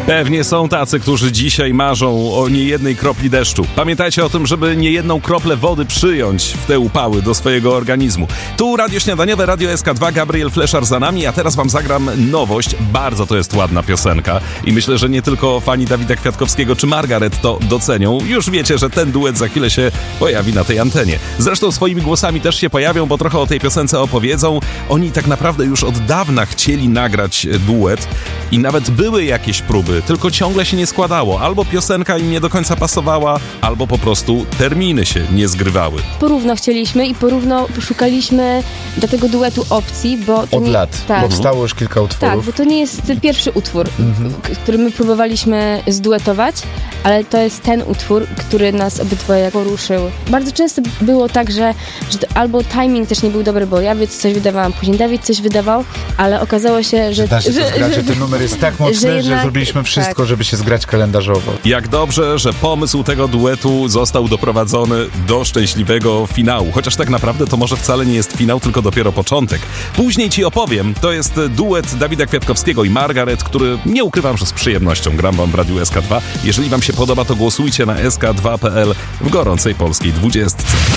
Pewnie są tacy, którzy dzisiaj marzą o niejednej kropli deszczu. Pamiętajcie o tym, żeby niejedną kroplę wody przyjąć w te upały do swojego organizmu. Tu Radio Śniadaniowe, Radio SK2, Gabriel Fleszar za nami, a teraz wam zagram nowość. Bardzo to jest ładna piosenka i myślę, że nie tylko fani Dawida Kwiatkowskiego czy Margaret to docenią. Już wiecie, że ten duet za chwilę się pojawi na tej antenie. Zresztą swoimi głosami też się pojawią, bo trochę o tej piosence opowiedzą. Oni tak naprawdę już od dawna chcieli nagrać duet i nawet były jakieś próby, tylko ciągle się nie składało. Albo piosenka im nie do końca pasowała, albo po prostu terminy się nie zgrywały. Porówno chcieliśmy i porówno szukaliśmy do tego duetu opcji, bo... Od lat. Tak. Powstało już kilka utworów. Tak, bo to nie jest pierwszy utwór, który my próbowaliśmy zduetować, ale to jest ten utwór, który nas obydwoje poruszył. Bardzo często było tak, że albo timing też nie był dobry, bo ja coś wydawałam, później Dawid coś wydawał, ale okazało się, że ten numer jest tak mocny, że zrobiliśmy wszystko, żeby się zgrać kalendarzowo. Jak dobrze, że pomysł tego duetu został doprowadzony do szczęśliwego finału. Chociaż tak naprawdę to może wcale nie jest finał, tylko dopiero początek. Później ci opowiem. To jest duet Dawida Kwiatkowskiego i Margaret, który nie ukrywam, że z przyjemnością gram wam w Radiu SK2. Jeżeli wam się podoba, to głosujcie na sk2.pl w gorącej polskiej 20.